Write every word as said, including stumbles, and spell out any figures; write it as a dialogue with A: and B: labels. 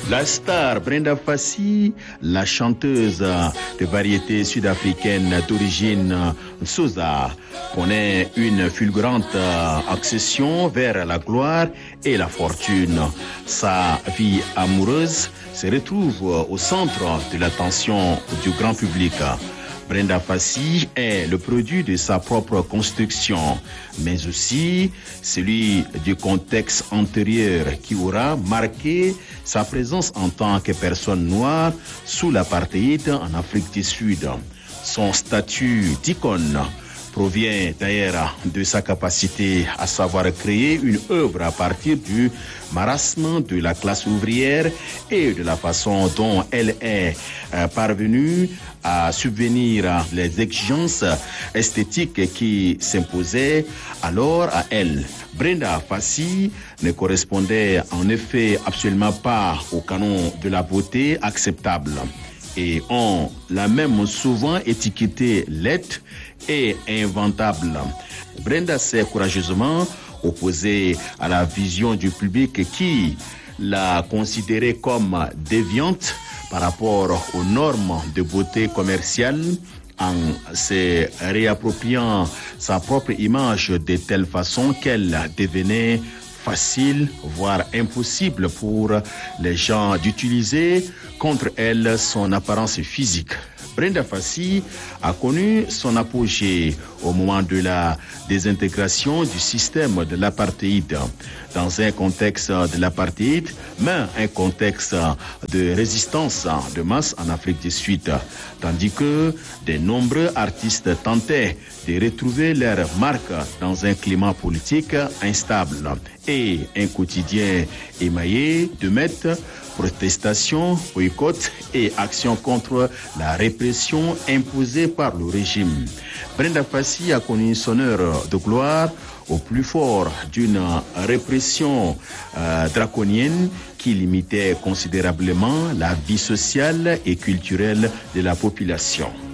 A: La star Brenda Fassie, la chanteuse de variété sud-africaine d'origine Xhosa, connaît une fulgurante accession vers la gloire et la fortune. Sa vie amoureuse se retrouve au centre de l'attention du grand public. Brenda Fassie est le produit de sa propre construction, mais aussi celui du contexte antérieur qui aura marqué sa présence en tant que personne noire sous l'apartheid en Afrique du Sud. Son statut d'icône provient d'ailleurs de sa capacité à savoir créer une œuvre à partir du marasme de la classe ouvrière et de la façon dont elle est parvenue à subvenir les exigences esthétiques qui s'imposaient alors à elle. Brenda Fassie ne correspondait en effet absolument pas au canon de la beauté acceptable. Et on l'a même souvent étiquetée laide et inventable. Brenda s'est courageusement opposée à la vision du public qui l'a considérée comme déviante par rapport aux normes de beauté commerciale, en se réappropriant sa propre image de telle façon qu'elle devenait facile, voire impossible pour les gens d'utiliser contre elle son apparence physique. Brenda Fassie a connu son apogée au moment de la désintégration du système de l'apartheid. Dans un contexte de l'apartheid, mais un contexte de résistance de masse en Afrique du Sud, tandis que de nombreux artistes tentaient de retrouver leur marque dans un climat politique instable et un quotidien émaillé de meutes, protestations, boycotts et actions contre la répression imposée par le régime. Brenda Fassie a connu son heure de gloire au plus fort d'une répression euh, draconienne qui limitait considérablement la vie sociale et culturelle de la population.